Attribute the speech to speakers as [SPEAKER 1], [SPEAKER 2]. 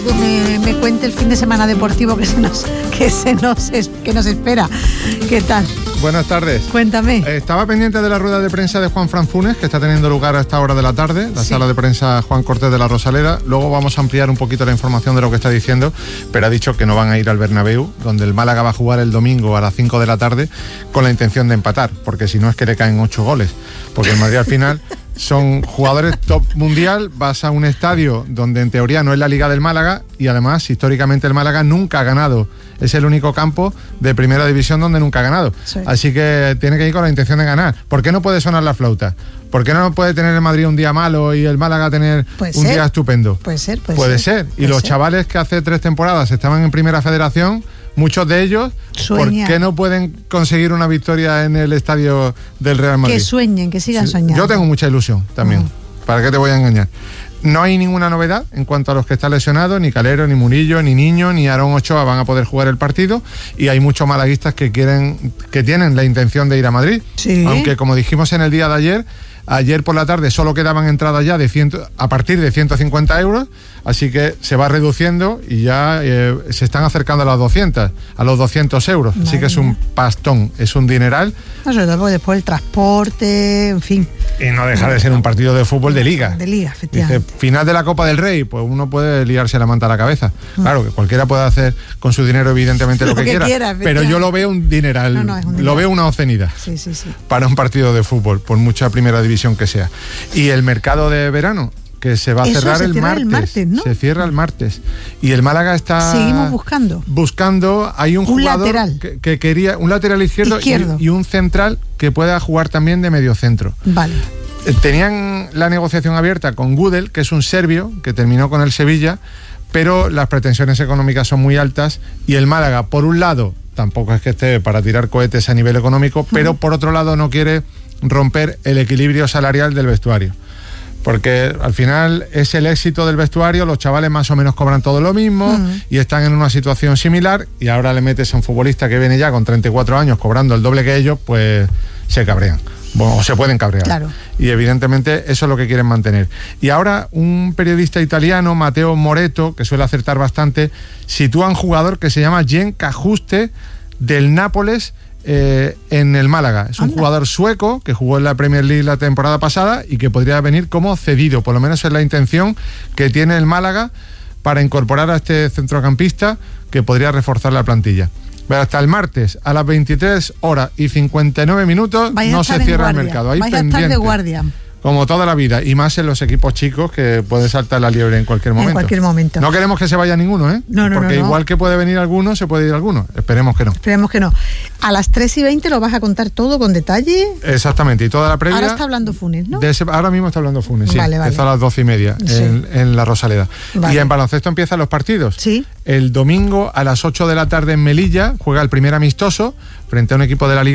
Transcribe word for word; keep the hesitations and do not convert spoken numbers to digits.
[SPEAKER 1] Me, me cuente el fin de semana deportivo que se nos que se nos es, que nos espera. ¿Qué tal?
[SPEAKER 2] Buenas tardes.
[SPEAKER 1] Cuéntame.
[SPEAKER 2] Eh, estaba pendiente de la rueda de prensa de Juanfran Funes, que está teniendo lugar a esta hora de la tarde, la sí. sala de prensa Juan Cortés de la Rosaleda. Luego vamos a ampliar un poquito la información de lo que está diciendo, pero ha dicho que no van a ir al Bernabéu, donde el Málaga va a jugar el domingo a las cinco de la tarde con la intención de empatar, porque si no es que le caen ocho goles, porque el Madrid al final son jugadores top mundial, vas a un estadio donde en teoría no es la Liga del Málaga y además históricamente el Málaga nunca ha ganado, es el único campo de primera división donde nunca ha ganado, sí. así que tiene que ir con la intención de ganar. ¿Por qué no puede sonar la flauta? ¿Por qué no puede tener el Madrid un día malo y el Málaga tener puede un ser. día estupendo?
[SPEAKER 1] Puede ser, puede,
[SPEAKER 2] puede
[SPEAKER 1] ser.
[SPEAKER 2] ser. Y puede los ser. Chavales que hace tres temporadas estaban en Primera Federación, muchos de ellos, Sueña. ¿por qué no pueden conseguir una victoria en el estadio del Real Madrid?
[SPEAKER 1] Que sueñen, que sigan sí. soñando.
[SPEAKER 2] Yo tengo mucha ilusión también. Uh-huh. ¿Para qué te voy a engañar? No hay ninguna novedad en cuanto a los que están lesionados, ni Calero, ni Murillo, ni Niño, ni Aarón Ochoa van a poder jugar el partido, y hay muchos malaguistas que quieren, que tienen la intención de ir a Madrid. Sí. Aunque, como dijimos en el día de ayer, ayer por la tarde solo quedaban entradas ya de cien, a partir de ciento cincuenta euros, así que se va reduciendo y ya eh, se están acercando a las doscientas, a los doscientos euros. Madre así que es un pastón, es un dineral.
[SPEAKER 1] No, sobre todo porque después el transporte, en fin.
[SPEAKER 2] Y no deja de ser un partido de fútbol de liga.
[SPEAKER 1] De liga, efectivamente.
[SPEAKER 2] Dice, final de la Copa del Rey, pues uno puede liarse la manta a la cabeza. Mm. Claro, que cualquiera puede hacer con su dinero evidentemente lo, lo que, que quiera, quiera pero yo lo veo un dineral, no, no, es un dineral. Lo veo una obscenidad
[SPEAKER 1] sí, sí, sí.
[SPEAKER 2] para un partido de fútbol, por mucha primera división que sea. Y el mercado de verano, que se va a cerrar
[SPEAKER 1] se
[SPEAKER 2] el
[SPEAKER 1] cierra
[SPEAKER 2] martes,
[SPEAKER 1] el martes, ¿no?
[SPEAKER 2] Se cierra el martes. Y el Málaga está...
[SPEAKER 1] Seguimos buscando.
[SPEAKER 2] Buscando, hay un,
[SPEAKER 1] un
[SPEAKER 2] jugador
[SPEAKER 1] lateral.
[SPEAKER 2] Que, que quería, un lateral izquierdo,
[SPEAKER 1] izquierdo.
[SPEAKER 2] Y, y un central que pueda jugar también de mediocentro.
[SPEAKER 1] Vale.
[SPEAKER 2] Tenían la negociación abierta con Gudel, que es un serbio, que terminó con el Sevilla, pero las pretensiones económicas son muy altas y el Málaga, por un lado, tampoco es que esté para tirar cohetes a nivel económico, pero por otro lado no quiere romper el equilibrio salarial del vestuario. Porque al final es el éxito del vestuario, los chavales más o menos cobran todo lo mismo uh-huh. y están en una situación similar, y ahora le metes a un futbolista que viene ya con treinta y cuatro años cobrando el doble que ellos, pues se cabrean. Bueno, o se pueden cabrear.
[SPEAKER 1] Claro.
[SPEAKER 2] Y evidentemente eso es lo que quieren mantener. Y ahora un periodista italiano, Matteo Moretto, que suele acertar bastante, sitúa un jugador que se llama Jen Cajuste del Nápoles eh, en el Málaga. Es un Anda. jugador sueco que jugó en la Premier League la temporada pasada y que podría venir como cedido. Por lo menos es la intención que tiene el Málaga para incorporar a este centrocampista que podría reforzar la plantilla. Pero hasta el martes a las veintitrés horas y cincuenta y nueve minutos Vaya no se cierra el mercado. Ahí
[SPEAKER 1] Vaya
[SPEAKER 2] pendiente,
[SPEAKER 1] a estar de guardia.
[SPEAKER 2] Como toda la vida, y más en los equipos chicos que pueden saltar la liebre en cualquier momento.
[SPEAKER 1] En cualquier momento.
[SPEAKER 2] No queremos que se vaya ninguno, ¿eh?
[SPEAKER 1] No, no,
[SPEAKER 2] Porque
[SPEAKER 1] no, no.
[SPEAKER 2] igual que puede venir alguno, se puede ir alguno. Esperemos que no.
[SPEAKER 1] Esperemos que no. A las tres y veinte lo vas a contar todo con detalle.
[SPEAKER 2] Exactamente, y toda la previa.
[SPEAKER 1] Ahora está hablando Funes, ¿no?
[SPEAKER 2] De ese, ahora mismo está hablando Funes, sí.
[SPEAKER 1] Vale, vale.
[SPEAKER 2] Empieza a las doce y media sí. en, en la Rosaleda. Vale. Y en baloncesto empiezan los partidos.
[SPEAKER 1] Sí.
[SPEAKER 2] El domingo a las ocho de la tarde en Melilla juega el primer amistoso frente a un equipo de la Liga